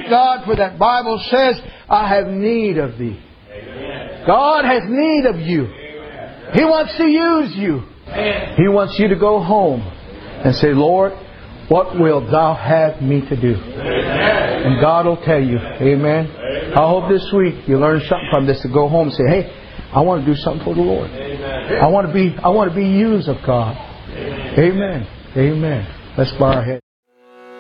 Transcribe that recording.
Thank God for that. Bible says, I have need of thee. God has need of you. He wants to use you. He wants you to go home and say, Lord, what will Thou have me to do? And God will tell you. Amen. I hope this week you learn something from this, to go home and say, hey, I want to do something for the Lord. I want to be used of God. Amen. Amen. Let's bow our heads.